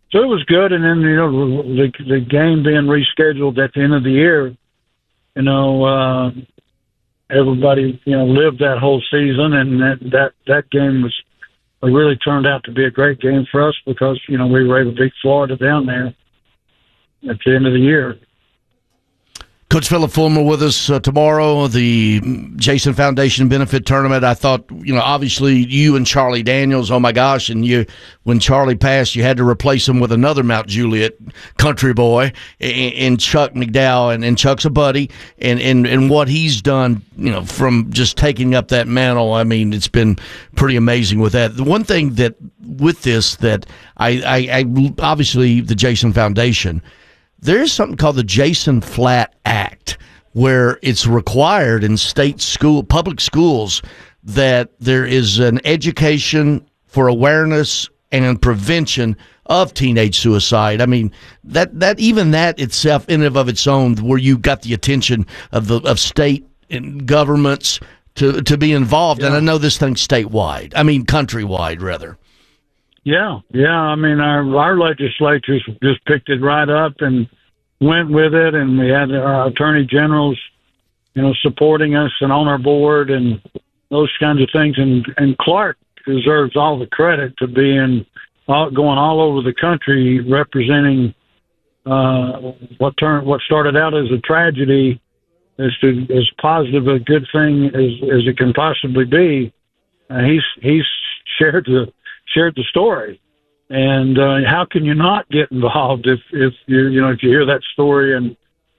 So it was good. And then the game being rescheduled at the end of the year. You know, everybody lived that whole season, and that game was really turned out to be a great game for us because we were able to beat Florida down there at the end of the year. Coach Phillip Fulmer with us tomorrow, the Jason Foundation Benefit Tournament. I thought, obviously you and Charlie Daniels, oh my gosh, and when Charlie passed, you had to replace him with another Mount Juliet country boy, and Chuck McDowell, and Chuck's a buddy, and what he's done, from just taking up that mantle. I mean, it's been pretty amazing with that. The one thing that with this that I obviously the Jason Foundation, there is something called the Jason Flatt Act, where it's required in public schools, that there is an education for awareness and prevention of teenage suicide. I mean, that even that itself, in and of its own, where you got the attention of state and governments to be involved. Yeah. And I know this thing's statewide. I mean, countrywide, rather. Yeah. I mean, our legislatures just picked it right up and went with it, and we had our attorney generals, supporting us and on our board and those kinds of things. And Clark deserves all the credit to being going all over the country representing what started out as a tragedy as positive a good thing as it can possibly be. He's shared the story, and how can you not get involved if you hear that story? And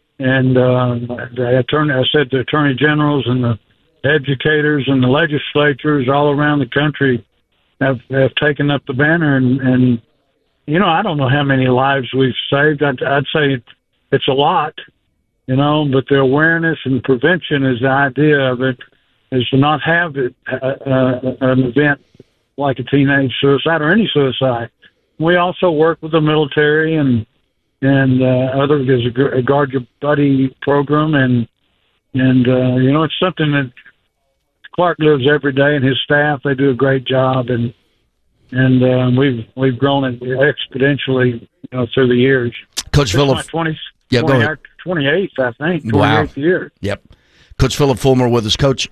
I said the attorney generals and the educators and the legislatures all around the country have taken up the banner, and I don't know how many lives we've saved. I'd say it's a lot, but the awareness and prevention is the idea of it, is to not have it an event like a teenage suicide or any suicide. We also work with the military and other. There's a Guard Your Buddy program, and it's something that Clark lives every day, and his staff, they do a great job, and we've grown it exponentially through the years. Coach Phillip, 28th, I think. 28th wow. year. Yep. Coach Phillip Fulmer with us. Coach,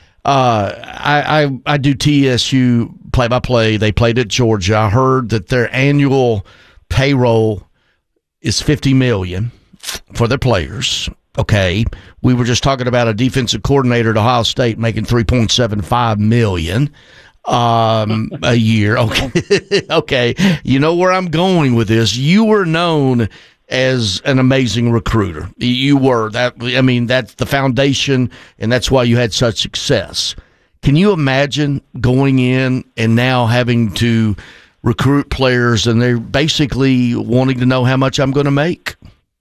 I do TSU play-by-play. They played at Georgia. I heard that their annual payroll is $50 million for their players. Okay, we were just talking about a defensive coordinator at Ohio State making $3.75 million a year. Okay, okay. You know where I'm going with this. You were known as an amazing recruiter. You were that. I mean, that's the foundation, and that's why you had such success. Can you imagine going in and now having to recruit players, and they're basically wanting to know how much I'm going to make?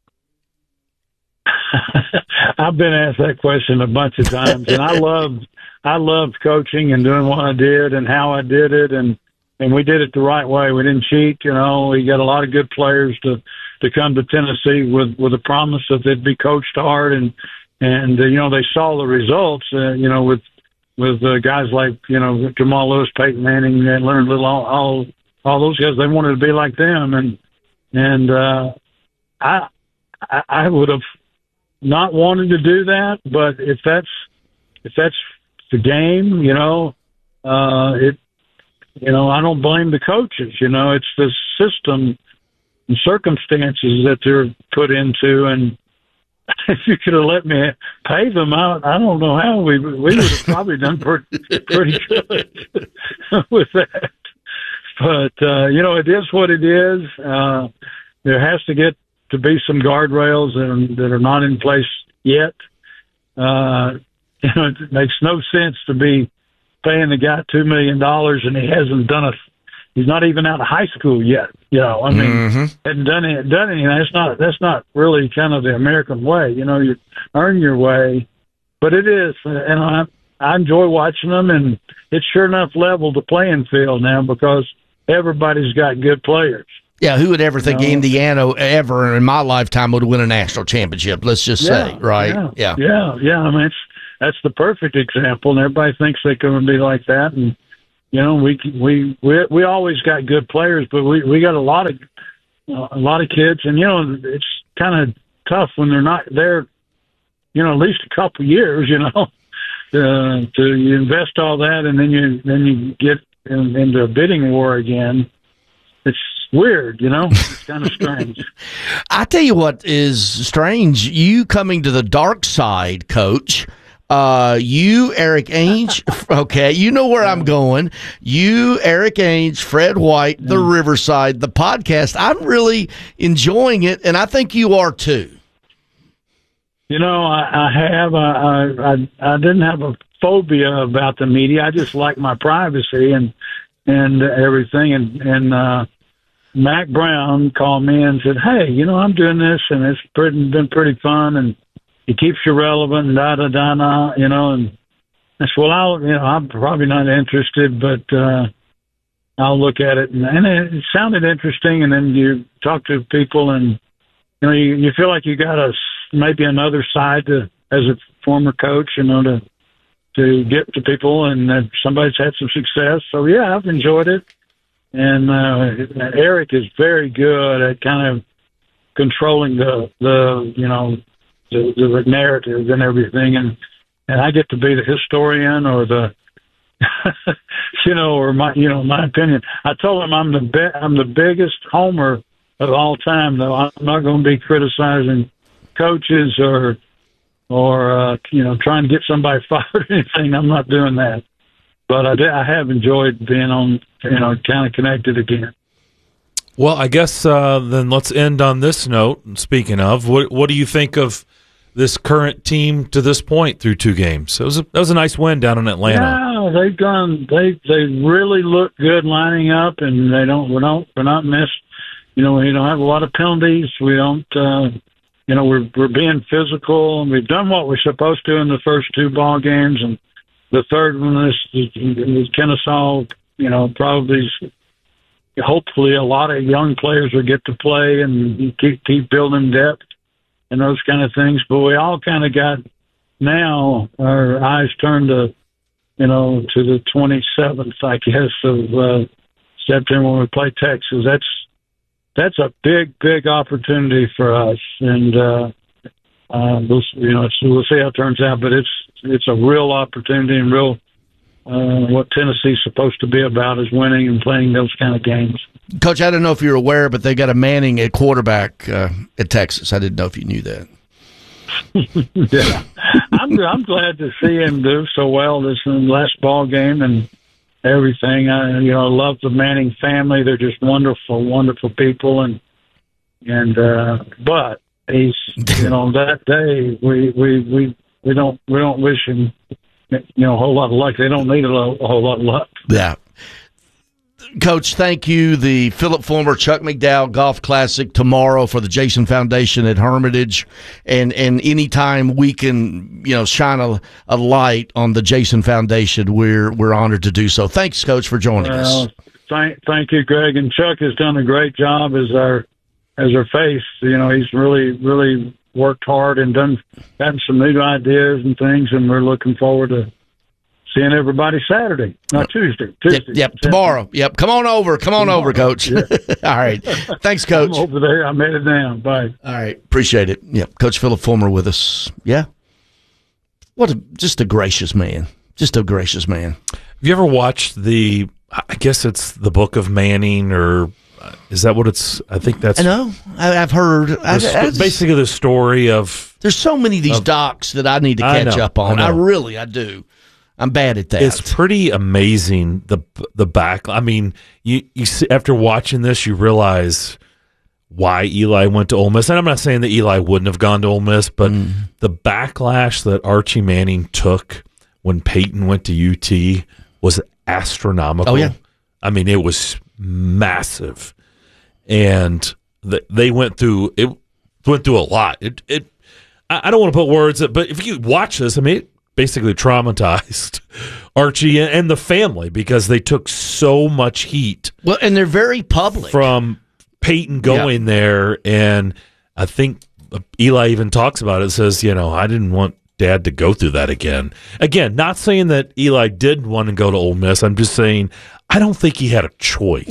I've been asked that question a bunch of times, and I loved coaching and doing what I did and how I did it, and we did it the right way. We didn't cheat. We got a lot of good players to come to Tennessee with a promise that they'd be coached hard, and they saw the results. With guys like Jamal Lewis, Peyton Manning, and Leonard Little, all those guys, they wanted to be like them, and I would have not wanted to do that, but if that's the game, I don't blame the coaches. It's the system and circumstances that they're put into, and if you could have let me pay them out, I don't know how we would have probably done pretty good with that. But it is what it is. There has to get to be some guardrails that are not in place yet. It makes no sense to be paying the guy $2 million and he hasn't done he's not even out of high school yet. Hadn't done anything. That's not really kind of the American way. You earn your way, but it is, and I enjoy watching them, and it's sure enough leveled the playing field now because everybody's got good players. Yeah, who would ever think Indiana ever in my lifetime would win a national championship? Let's just say, right? Yeah. I mean, that's the perfect example, and everybody thinks they can be like that. And we always got good players, but we got a lot of a lot of kids, and it's kind of tough when they're not there. At least a couple years. To you invest all that, and then you get into a bidding war again. It's weird, It's kind of strange. I tell you what is strange. You coming to the dark side, Coach. You, Eric Ainge. Okay, you know where I'm going. You, Eric Ainge, Fred White, the Riverside, the podcast. I'm really enjoying it, and I think you are too. I have. I didn't have a phobia about the media. I just like my privacy and everything. And Mac Brown called me and said, "Hey, I'm doing this, and it's been pretty fun, and it keeps you relevant." And And I said, "Well, I'm probably not interested, but I'll look at it." And it sounded interesting. And then you talk to people, and you feel like you got maybe another side as a former coach, to get to people, and somebody's had some success. So yeah, I've enjoyed it. And Eric is very good at kind of controlling the narrative and everything, and I get to be the historian or the or my opinion. I told him I'm the biggest homer of all time, though. I'm not going to be criticizing coaches or trying to get somebody fired or anything. I'm not doing that. But I have enjoyed being on, kind of connected again. Well, I guess then let's end on this note. Speaking of, what do you think of this current team to this point through 2 games? That was a nice win down in Atlanta. Yeah, they've done. They really look good lining up, and we're not missed. We don't have a lot of penalties. We don't. We're being physical, and we've done what we're supposed to in the first 2 ball games, and the third one is Kennesaw. Probably, hopefully, a lot of young players will get to play and keep building depth and those kind of things. But we all kind of got now our eyes turned to the 27th, I guess, of September when we play Texas. That's a big opportunity for us, and we'll see how it turns out. But it's a real opportunity, and real what Tennessee's supposed to be about is winning and playing those kind of games. Coach, I don't know if you're aware, but they got a Manning at quarterback at Texas. I didn't know if you knew that. Yeah, I'm glad to see him do so well this last ball game and everything. I love the Manning family. They're just wonderful people, and but he's that day we don't wish him a whole lot of luck. They don't need a whole lot of luck. Yeah. Coach, thank you. The Philip Fulmer Chuck McDowell Golf Classic tomorrow for the Jason Foundation at Hermitage, and anytime we can shine a light on the Jason Foundation, we're honored to do so. Thanks, Coach, for joining us. Thank you, Greg, and Chuck has done a great job as our face. He's really worked hard and gotten some new ideas and things, and we're looking forward to seeing everybody Saturday, not Tuesday. Yep, tomorrow. Yep, come on over, Coach. Yeah. All right, thanks, Coach. I'm over there. I'm headed down. Bye. All right, appreciate it. Yep, Coach Philip Fulmer with us. Yeah, just a gracious man. Just a gracious man. Have you ever watched I guess it's the Book of Manning, or is that what it's? I think that's. I know. I've heard. Basically, the story of. There's so many of these docs that I need to catch up on. I do. I'm bad at that. It's pretty amazing, the back. I mean, you see, after watching this, you realize why Eli went to Ole Miss. And I'm not saying that Eli wouldn't have gone to Ole Miss, but the backlash that Archie Manning took when Peyton went to UT was astronomical. Oh, yeah. I mean, it was massive. And they went through a lot. I don't want to put words, but if you watch this, I mean, it basically traumatized Archie and the family because they took so much heat. Well, and they're very public. From Peyton going there, and I think Eli even talks about it, says, I didn't want Dad to go through that again. Again, not saying that Eli did want to go to Ole Miss. I'm just saying I don't think he had a choice. Well,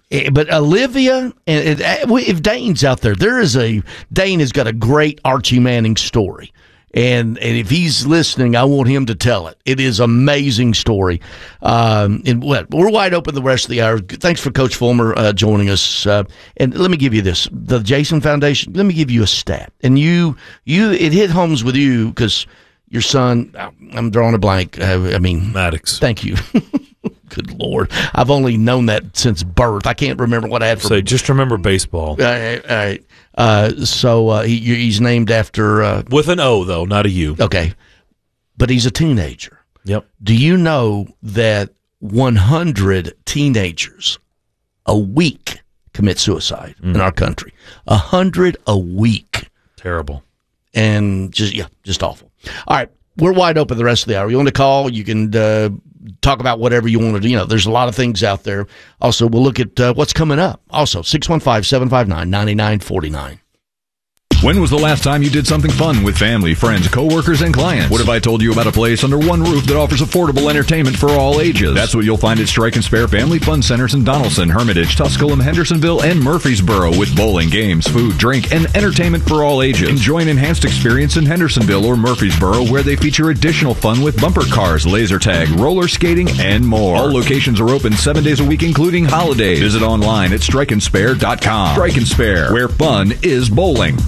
But Olivia, and if Dane's out there, Dane has got a great Archie Manning story. And if he's listening, I want him to tell it. It is an amazing story. And we're wide open the rest of the hour. Thanks for Coach Fulmer joining us. And let me give you this: the Jason Foundation. Let me give you a stat. And it hit homes with you because your son. I'm drawing a blank. Maddox. Thank you. Good Lord, I've only known that since birth. I can't remember what I had for. So just remember baseball. All right. So he's named after with an O though, not a U. Okay, but he's a teenager. Yep. Do you know that 100 teenagers a week commit suicide in our country? 100 a week. Terrible. And just awful. All right, we're wide open the rest of the hour. You want to call? You can. Talk about whatever you want to do. There's a lot of things out there. Also, we'll look at what's coming up. Also, 615-759-9949. When was the last time you did something fun with family, friends, coworkers, and clients? What if I told you about a place under one roof that offers affordable entertainment for all ages? That's what you'll find at Strike and Spare Family Fun Centers in Donaldson, Hermitage, Tusculum, Hendersonville, and Murfreesboro with bowling, games, food, drink, and entertainment for all ages. Enjoy an enhanced experience in Hendersonville or Murfreesboro where they feature additional fun with bumper cars, laser tag, roller skating, and more. All locations are open 7 days a week, including holidays. Visit online at strikeandspare.com. Strike and Spare, where fun is bowling.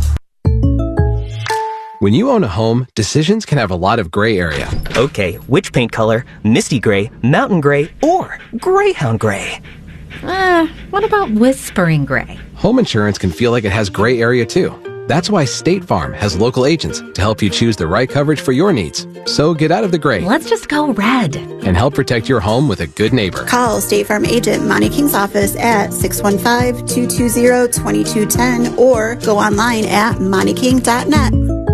When you own a home, decisions can have a lot of gray area. Okay, which paint color? Misty gray, mountain gray, or greyhound gray? What about whispering gray? Home insurance can feel like it has gray area too. That's why State Farm has local agents to help you choose the right coverage for your needs. So get out of the gray. Let's just go red. And help protect your home with a good neighbor. Call State Farm agent Monty King's office at 615-220-2210 or go online at montyking.net.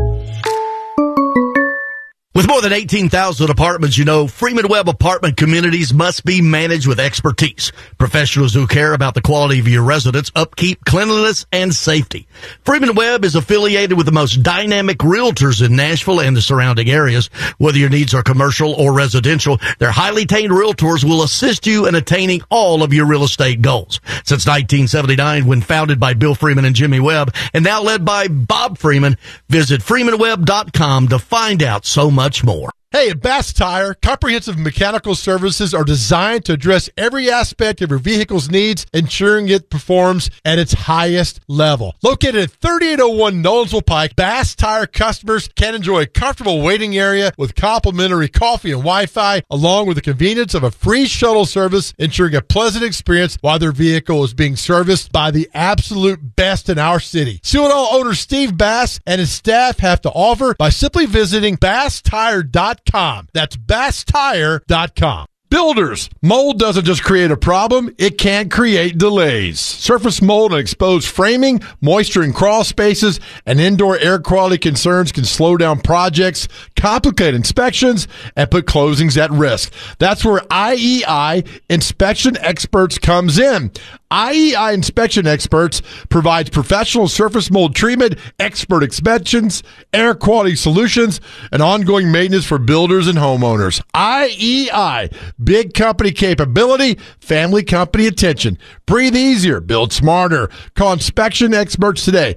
With more than 18,000 apartments, Freeman Webb apartment communities must be managed with expertise. Professionals who care about the quality of your residence, upkeep, cleanliness, and safety. Freeman Webb is affiliated with the most dynamic realtors in Nashville and the surrounding areas. Whether your needs are commercial or residential, their highly trained realtors will assist you in attaining all of your real estate goals. Since 1979, when founded by Bill Freeman and Jimmy Webb, and now led by Bob Freeman, visit freemanwebb.com to find out so much more. Hey, at Bass Tire, comprehensive mechanical services are designed to address every aspect of your vehicle's needs, ensuring it performs at its highest level. Located at 3801 Nolensville Pike, Bass Tire customers can enjoy a comfortable waiting area with complimentary coffee and Wi-Fi, along with the convenience of a free shuttle service, ensuring a pleasant experience while their vehicle is being serviced by the absolute best in our city. See what all owner Steve Bass and his staff have to offer by simply visiting BassTire.com. That's BassTire.com. Builders, mold doesn't just create a problem, it can create delays. Surface mold and exposed framing, moisture in crawl spaces, and indoor air quality concerns can slow down projects, complicate inspections, and put closings at risk. That's where IEI Inspection Experts comes in. IEI Inspection Experts provides professional surface mold treatment, expert inspections, air quality solutions, and ongoing maintenance for builders and homeowners. IEI, big company capability, family company attention. Breathe easier, build smarter. Call Inspection Experts today,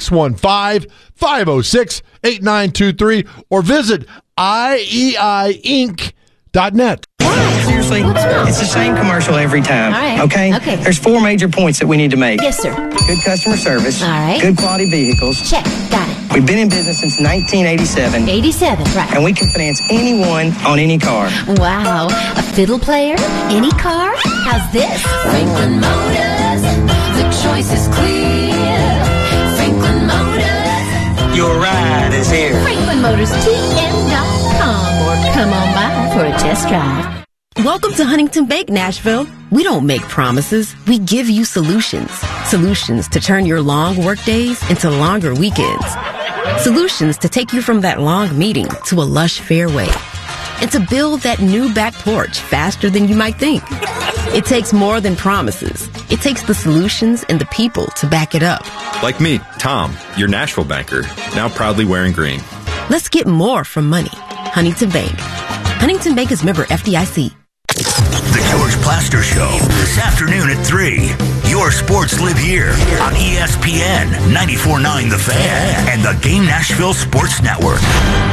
615-506-8923, or visit IEIinc.net. Seriously, it's the same commercial every time. All right. Okay? There's 4 major points that we need to make. Yes, sir. Good customer service. All right. Good quality vehicles. Check. Got it. We've been in business since 1987. 87, right. And we can finance anyone on any car. Wow. A fiddle player? Any car? How's this? Franklin Motors. The choice is clear. Franklin Motors. Your ride is here. FranklinMotorsTM.com or come on by for a test drive. Welcome to Huntington Bank, Nashville. We don't make promises. We give you solutions. Solutions to turn your long work days into longer weekends. Solutions to take you from that long meeting to a lush fairway. And to build that new back porch faster than you might think. It takes more than promises. It takes the solutions and the people to back it up. Like me, Tom, your Nashville banker, now proudly wearing green. Let's get more from money. Huntington Bank. Huntington Bank is member FDIC. The George Plaster Show, this afternoon at 3. Your sports live here on ESPN 94.9 The Fan and the Game Nashville Sports Network.